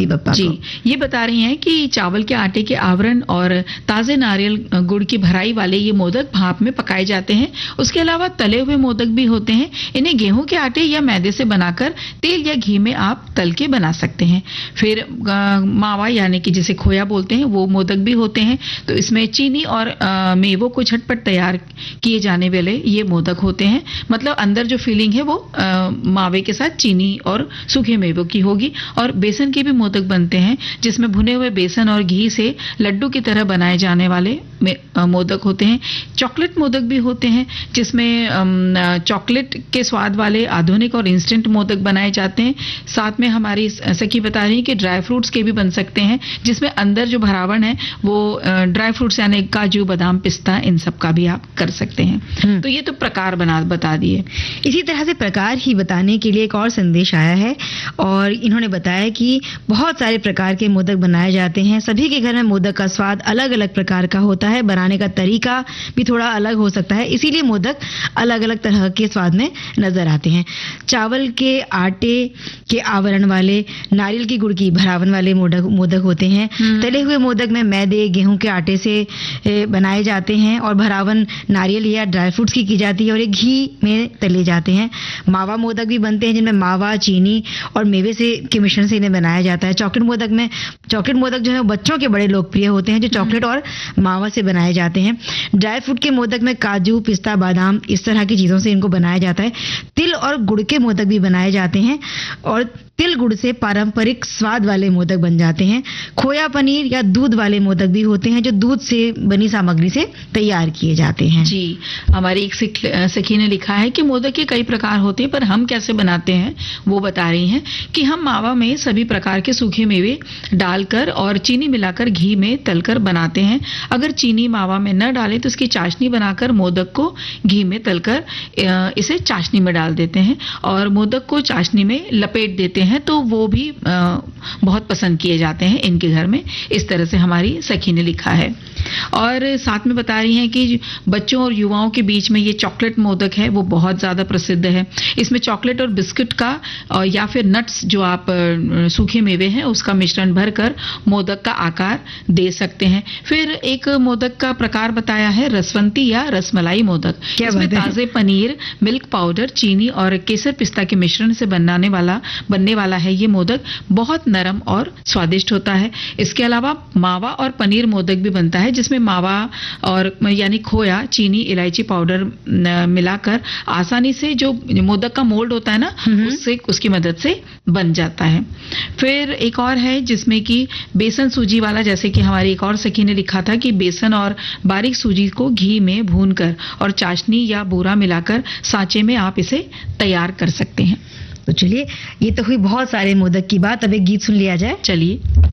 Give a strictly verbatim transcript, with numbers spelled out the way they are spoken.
गणपति बप्पा जी, को। ये बता रही हैं कि चावल के आटे के आवरण और ताजे नारियल गुड़ की भराई वाले ये मोदक भाप में पकाए जाते हैं। उसके अलावा तले हुए मोदक भी होते हैं। इन्हें गेहूं के आटे या मैदे से बनाकर तेल या घी में आप तल के बना सकते हैं। फिर मावा यानी कि जिसे खोया बोलते हैं वो मोदक भी होते हैं। तो इसमें चीनी और मेवों को झटपट तैयार किए जाने वाले ये मोदक होते हैं। मतलब अंदर जो फीलिंग है वो आ, मावे के साथ चीनी और सूखे मेवों की होगी। और बेसन के भी मोदक बनते हैं जिसमें भुने हुए बेसन और घी से लड्डू की तरह बनाए जाने वाले मोदक होते हैं। चॉकलेट मोदक भी होते हैं जिसमें चॉकलेट के स्वाद वाले आधुनिक और इंस्टेंट मोदक बनाए जाते हैं। साथ में हमारी सखी बता रही है कि ड्राई फ्रूट्स के भी बन सकते हैं जिसमें अंदर जो भरावण है वो ड्राई फ्रूट्स यानी काजू बादाम पिस्ता इन सब का भी आप कर सकते हैं। तो ये तो प्रकार बना बता दिए। इसी तरह से प्रकार ही बताने के लिए एक और संदेश आया है और इन्होंने बताया कि बहुत सारे प्रकार के मोदक बनाए जाते हैं। सभी के घर में मोदक का स्वाद अलग अलग प्रकार का होता है, बनाने का तरीका भी थोड़ा अलग हो सकता है, इसीलिए मोदक अलग अलग तरह के स्वाद में नजर आते हैं। चावल के आटे के आवरण वाले, नारियल की गुड़ की भरावन वाले मोदक मोदक होते हैं। तले हुए मोदक में मैदे गेहूं के आटे से बनाए जाते हैं और भरावन नारियल या ड्राई फ्रूट्स की की जाती है और एक घी में तले जाते हैं। मावा मोदक भी बनते हैं जिनमें मावा चीनी और मेवे से के मिश्रण से इन्हें बनाया जाता है। चॉकलेट मोदक में चॉकलेट मोदक जो है बच्चों के बड़े लोकप्रिय होते हैं जो चॉकलेट और मावा से बनाए जाते हैं। ड्राई फ्रूट के मोदक में काजू पिस्ता बादाम इस तरह की चीजों से इनको बनाया जाता है। तिल और गुड़ के मोदक भी बनाए जाते हैं और तिल गुड़ से पारंपरिक स्वाद वाले मोदक बन जाते हैं। खोया पनीर या दूध वाले मोदक भी होते हैं जो दूध से बनी सामग्री से तैयार किए जाते हैं। जी, हमारी एक सखी ने लिखा है कि मोदक के कई प्रकार होते हैं पर हम कैसे बनाते हैं वो बता रही हैं कि हम मावा में सभी प्रकार के सूखे मेवे डालकर और चीनी मिलाकर घी में तलकर बनाते हैं। अगर चीनी मावा में न डालें तो इसकी चाशनी बनाकर मोदक को घी में तलकर इसे चाशनी में डाल देते हैं और मोदक को चाशनी में लपेट देते हैं तो वो भी आ, बहुत पसंद किए जाते हैं इनके घर में। इस तरह से हमारी सखी ने लिखा है। और साथ में बता रही हैं कि बच्चों और युवाओं के बीच में ये चॉकलेट मोदक है वो बहुत ज्यादा प्रसिद्ध है। इसमें चॉकलेट और बिस्किट का या फिर नट्स जो आप सूखे मेवे हैं उसका मिश्रण भरकर मोदक का आकार दे सकते हैं। फिर एक मोदक का प्रकार बताया है रसवंती या रसमलाई मोदक। इसमें ताजे पनीर, मिल्क पाउडर, चीनी और केसर पिस्ता के मिश्रण से बनाने वाला बनने वाला है ये मोदक बहुत नरम और स्वादिष्ट होता है। इसके अलावा मावा और पनीर मोदक भी बनता है जिसमें मावा और यानी खोया, चीनी, इलायची पाउडर मिलाकर आसानी से जो मोदक का मोल्ड होता है ना उससे उसकी मदद से बन जाता है। फिर एक और है जिसमें कि बेसन सूजी वाला, जैसे कि हमारी एक और सखी ने लिखा था कि बेसन और बारीक सूजी को घी में भूनकर और चाशनी या बूरा मिलाकर सांचे में आप इसे तैयार कर सकते हैं। तो चलिए, ये तो हुई बहुत सारे मोदक की बात। अब एक गीत सुन लिया जाए। चलिए।